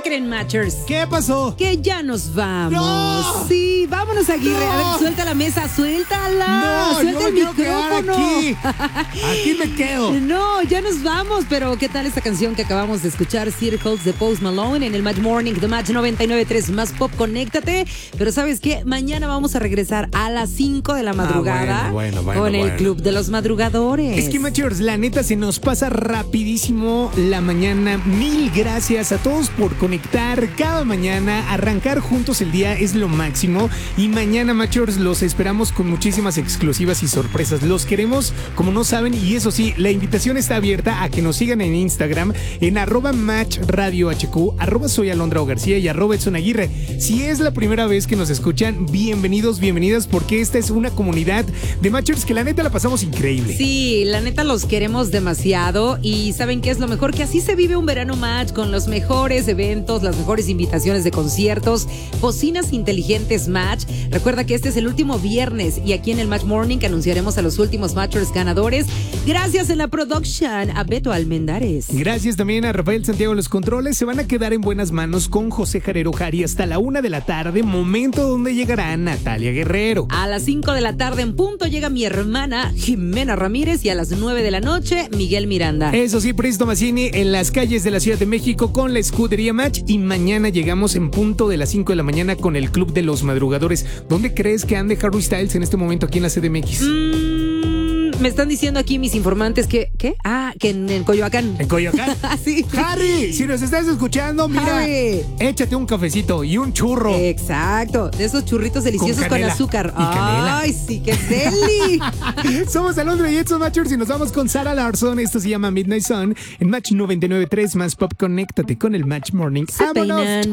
creen, Matchers? ¿Qué pasó? Que ya nos vamos. ¡No! Sí, vámonos, Aguirre. ¡No! A ver, suelta la mesa, suéltala. No, Suelta yo el me quiero quedar micrófono. aquí. Aquí me quedo. No, ya nos vamos, pero ¿qué tal esta canción que acabamos de escuchar? Circles de Post Malone en el Match Morning de Match 99.3 Más Pop, conéctate. Pero ¿sabes qué? Mañana vamos a regresar a las 5 de la madrugada bueno, con el Club de los Madrugadores. Es que, Matchers, la neta se nos pasa rapidísimo la mañana. Mil gracias a todos por conectar cada mañana. Arrancar juntos el día es lo máximo. Y mañana, Matchers, los esperamos con muchísimas exclusivas y sorpresas. Los queremos como no saben. Y eso sí, la invitación está abierta a que nos sigan en Instagram en @matchradiohq, @soyalondra_garcía y @EdsonAguirre. Si es la primera vez que nos escuchan, bienvenidos, bienvenidas, porque esta es una comunidad de Matchers que la neta la pasamos increíble. Sí, la neta los queremos demasiado y ¿saben qué es lo mejor? Que así se vive un verano Match con los mejores eventos, las mejores invitaciones de conciertos, bocinas inteligentes Match. Recuerda que este es el último viernes y aquí en el Match Morning anunciaremos a los últimos Matchers ganadores. Gracias en la production a Beto Almendares. Gracias también a Rafael Santiago en los controles. Se van a quedar en buenas manos con José Jarero Jari hasta la 1 de la tarde, momento donde llegará Natalia Guerrero. A las 5 de la tarde en punto llega mi hermana Jimena Ramírez y a las 9 de la noche Miguel Miranda. Eso sí, Pris Tomasini en las calles de la Ciudad de México con la Escudería Match, y mañana llegamos en punto de las 5 de la mañana con el Club de los Madrugadores. ¿Dónde crees que ande Harry Styles en este momento aquí en la CDMX? Me están diciendo aquí mis informantes que... ¿Qué? Ah, que en Coyoacán. ¿En Coyoacán? Sí. Harry, si nos estás escuchando, mira, Harry, échate un cafecito y un churro. Exacto, de esos churritos deliciosos con canela azúcar. y canela. Ay, sí, qué deli. Somos Alondra y Edson Matchers y nos vamos con Sara Larsson. Esto se llama Midnight Sun en Match 99.3 Más Pop. Conéctate con el Match Morning. Se ¡Vámonos! peinan.